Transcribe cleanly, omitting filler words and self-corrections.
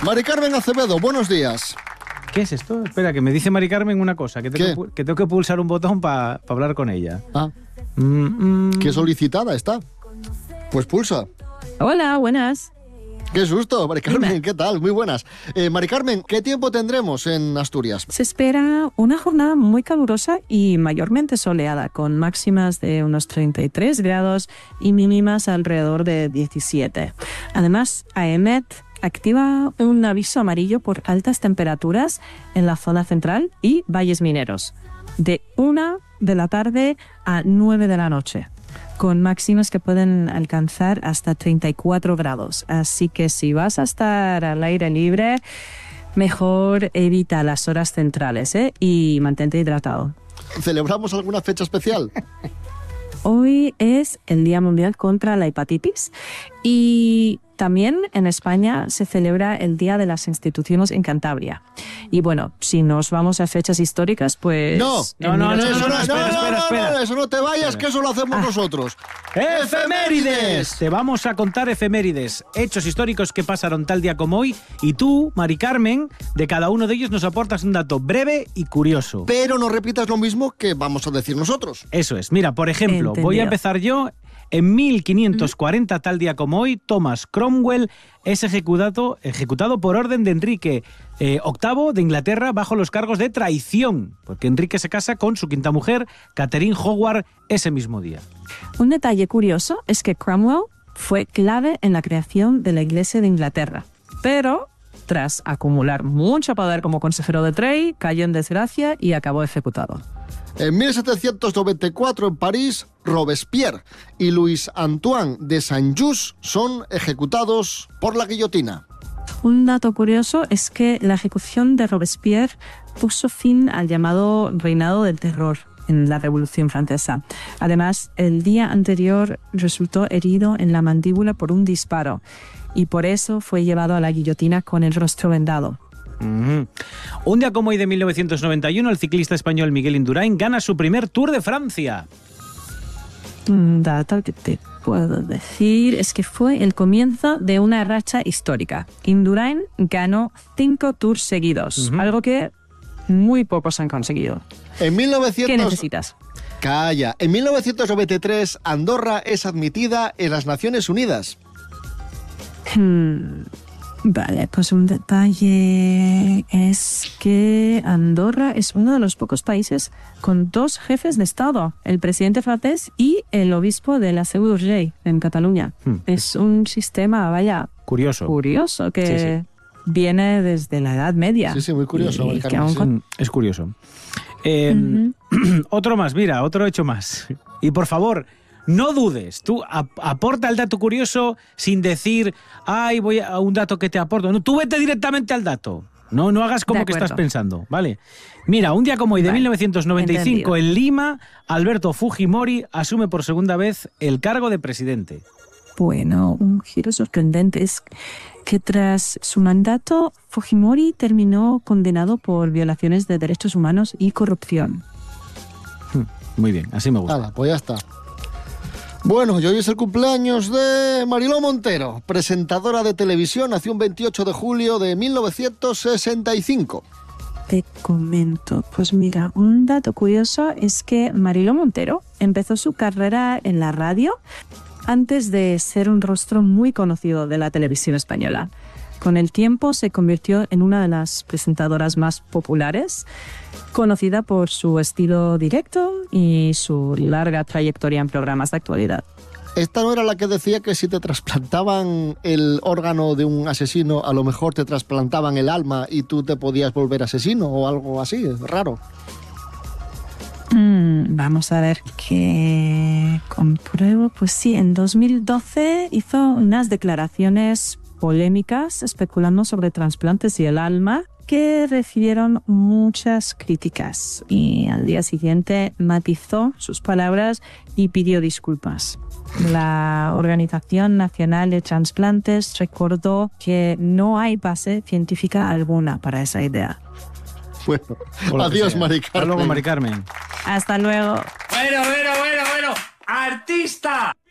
Mari Carmen Acevedo, buenos días. ¿Qué es esto? Espera, que me dice Mari Carmen una cosa, que tengo que pulsar un botón para hablar con ella. Qué solicitada está. Pues pulsa. Hola, buenas. Qué susto, Mari Carmen, ¿qué tal? Muy buenas. Mari Carmen, ¿qué tiempo tendremos en Asturias? Se espera una jornada muy calurosa y mayormente soleada, con máximas de unos 33 grados y mínimas alrededor de 17. Además, AEMET activa un aviso amarillo por altas temperaturas en la zona central y valles mineros, de 1 de la tarde a 9 de la noche, con máximas que pueden alcanzar hasta 34 grados. Así que si vas a estar al aire libre, mejor evita las horas centrales, y mantente hidratado. ¿Celebramos alguna fecha especial? Hoy es el Día Mundial contra la Hepatitis y también en España se celebra el Día de las Instituciones en Cantabria. Y bueno, si nos vamos a fechas históricas, pues... No, eso no te vayas, que eso lo hacemos nosotros. ¡Efemérides! Te vamos a contar efemérides, hechos históricos que pasaron tal día como hoy, y tú, Mari Carmen, de cada uno de ellos nos aportas un dato breve y curioso. Pero no repitas lo mismo que vamos a decir nosotros. Eso es. Mira, por ejemplo, voy a empezar yo. En 1540, tal día como hoy, Thomas Cromwell es ejecutado por orden de Enrique VIII de Inglaterra bajo los cargos de traición, porque Enrique se casa con su quinta mujer, Catherine Howard, ese mismo día. Un detalle curioso es que Cromwell fue clave en la creación de la Iglesia de Inglaterra, pero tras acumular mucho poder como consejero del rey, cayó en desgracia y acabó ejecutado. En 1794, en París, Robespierre y Louis Antoine de Saint-Just son ejecutados por la guillotina. Un dato curioso es que la ejecución de Robespierre puso fin al llamado reinado del terror en la Revolución Francesa. Además, el día anterior resultó herido en la mandíbula por un disparo y por eso fue llevado a la guillotina con el rostro vendado. Un día como hoy de 1991, el ciclista español Miguel Indurain gana su primer Tour de Francia. Un dato que te puedo decir es que fue el comienzo de una racha histórica. Indurain ganó 5 Tours seguidos, algo que muy pocos han conseguido. ¿Qué necesitas? Calla. En 1993, Andorra es admitida en las Naciones Unidas. Vale, pues un detalle es que Andorra es uno de los pocos países con 2 jefes de Estado, el presidente francés y el obispo de la Seu d'Urgell, en Cataluña. Es un sistema, curioso que viene desde la Edad Media. Sí, muy curioso. Es curioso. Otro más, mira, otro hecho más. Y por favor, no dudes, tú aporta el dato curioso sin decir, voy a un dato que te aporto. No, tú vete directamente al dato. No hagas como que estás pensando, ¿vale? Mira, un día como hoy de 1995, entendido. En Lima, Alberto Fujimori asume por segunda vez el cargo de presidente. Bueno, un giro sorprendente es que tras su mandato, Fujimori terminó condenado por violaciones de derechos humanos y corrupción. Muy bien, así me gusta. Pues ya está. Bueno, y hoy es el cumpleaños de Mariló Montero, presentadora de televisión, nació un 28 de julio de 1965. Te comento, pues mira, un dato curioso es que Mariló Montero empezó su carrera en la radio antes de ser un rostro muy conocido de la televisión española. Con el tiempo se convirtió en una de las presentadoras más populares, conocida por su estilo directo y su larga trayectoria en programas de actualidad. ¿Esta no era la que decía que si te trasplantaban el órgano de un asesino, a lo mejor te trasplantaban el alma y tú te podías volver asesino o algo así? Es raro. Vamos a ver qué compruebo. Pues sí, en 2012 hizo unas declaraciones polémicas especulando sobre trasplantes y el alma que recibieron muchas críticas, y al día siguiente matizó sus palabras y pidió disculpas. La Organización Nacional de Transplantes recordó que no hay base científica alguna para esa idea. Bueno, adiós, Mari Carmen. Hasta luego, Mari Carmen. Hasta luego. Bueno, artista.